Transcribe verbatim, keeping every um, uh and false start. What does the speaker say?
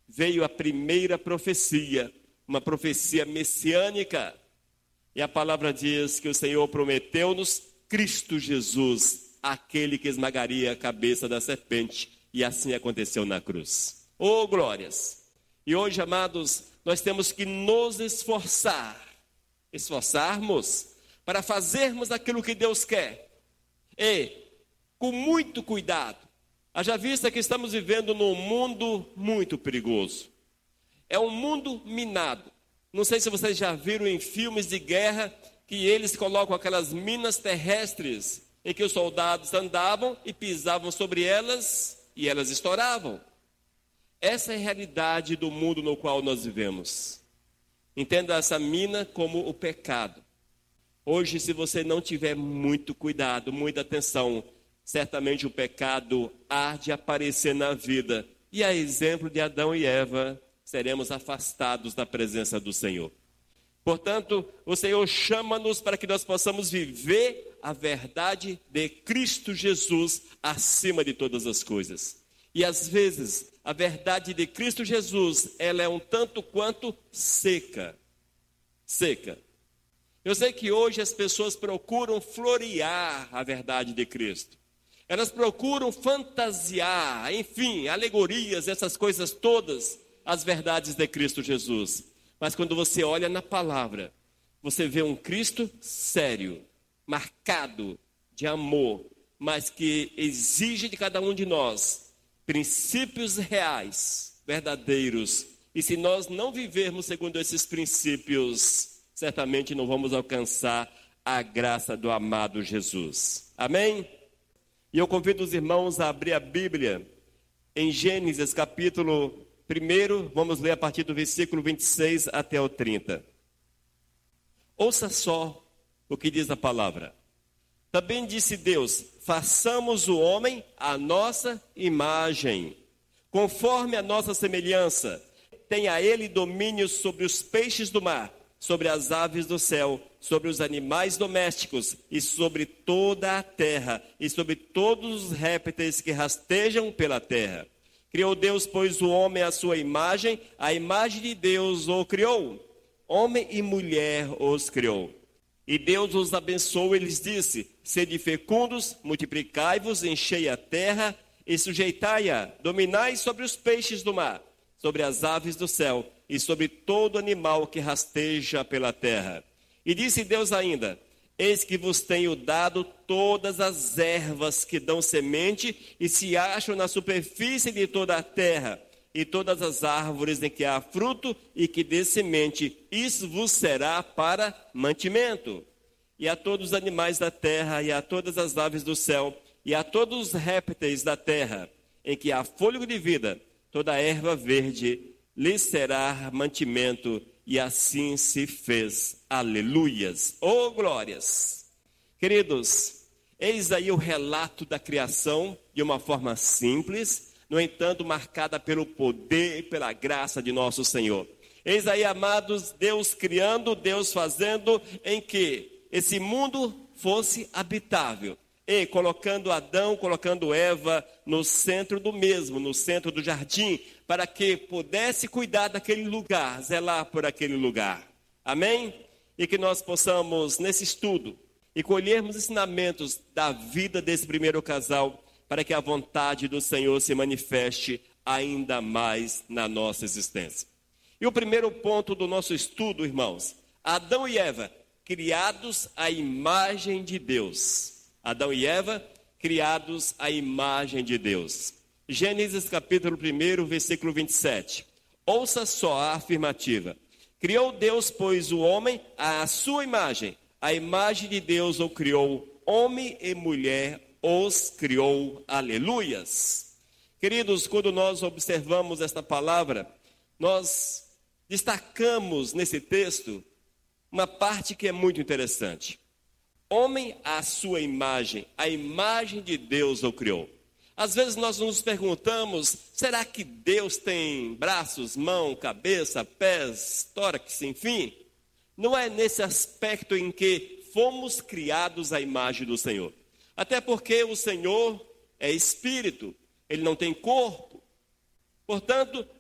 veio a primeira profecia, uma profecia messiânica. E a palavra diz que o Senhor prometeu-nos Cristo Jesus, aquele que esmagaria a cabeça da serpente. E assim aconteceu na cruz. Oh, glórias! E hoje, amados, nós temos que nos esforçar, esforçarmos para fazermos aquilo que Deus quer. E, com muito cuidado, haja vista que estamos vivendo num mundo muito perigoso. É um mundo minado. Não sei se vocês já viram em filmes de guerra que eles colocam aquelas minas terrestres em que os soldados andavam e pisavam sobre elas e elas estouravam. Essa é a realidade do mundo no qual nós vivemos. Entenda essa mina como o pecado. Hoje, se você não tiver muito cuidado, muita atenção, certamente o pecado há de aparecer na vida. E a exemplo de Adão e Eva, seremos afastados da presença do Senhor. Portanto, o Senhor chama-nos para que nós possamos viver a verdade de Cristo Jesus acima de todas as coisas. E às vezes, a verdade de Cristo Jesus, ela é um tanto quanto seca. Seca. Eu sei que hoje as pessoas procuram florear a verdade de Cristo. Elas procuram fantasiar, enfim, alegorias, essas coisas todas, as verdades de Cristo Jesus. Mas quando você olha na palavra, você vê um Cristo sério, marcado de amor, mas que exige de cada um de nós princípios reais, verdadeiros. E se nós não vivermos segundo esses princípios, certamente não vamos alcançar a graça do amado Jesus. Amém? E eu convido os irmãos a abrir a Bíblia em Gênesis capítulo um, vamos ler a partir do versículo vinte e seis até o trinta. Ouça só o que diz a palavra. Também disse Deus: façamos o homem à nossa imagem, conforme a nossa semelhança. Tenha ele domínio sobre os peixes do mar, sobre as aves do céu, sobre os animais domésticos e sobre toda a terra, e sobre todos os répteis que rastejam pela terra. Criou Deus, pois, o homem à sua imagem, a imagem de Deus o criou. Homem e mulher os criou. E Deus os abençoou e lhes disse: sede fecundos, multiplicai-vos, enchei a terra e sujeitai-a, dominai sobre os peixes do mar, sobre as aves do céu e sobre todo animal que rasteja pela terra. E disse Deus ainda: eis que vos tenho dado todas as ervas que dão semente e se acham na superfície de toda a terra, e todas as árvores em que há fruto e que dê semente, isso vos será para mantimento. E a todos os animais da terra, e a todas as aves do céu, e a todos os répteis da terra, em que há fôlego de vida, toda erva verde lhes será mantimento. E assim se fez. Aleluias. Oh, glórias. Queridos, eis aí o relato da criação de uma forma simples, no entanto marcada pelo poder e pela graça de nosso Senhor. Eis aí, amados, Deus criando, Deus fazendo em que esse mundo fosse habitável. E colocando Adão, colocando Eva no centro do mesmo, no centro do jardim, para que pudesse cuidar daquele lugar, zelar por aquele lugar. Amém? E que nós possamos, nesse estudo, e colhermos ensinamentos da vida desse primeiro casal, para que a vontade do Senhor se manifeste ainda mais na nossa existência. E o primeiro ponto do nosso estudo, irmãos: Adão e Eva, criados à imagem de Deus. Adão e Eva, criados à imagem de Deus. Gênesis capítulo um, versículo vinte e sete. Ouça só a afirmativa. Criou Deus, pois, o homem à sua imagem. A imagem de Deus o criou, homem e mulher os criou. Aleluias. Queridos, quando nós observamos esta palavra, nós destacamos nesse texto uma parte que é muito interessante. Homem à sua imagem, a imagem de Deus o criou. Às vezes nós nos perguntamos: será que Deus tem braços, mão, cabeça, pés, tórax, enfim? Não é nesse aspecto em que fomos criados à imagem do Senhor. Até porque o Senhor é espírito, ele não tem corpo. Portanto,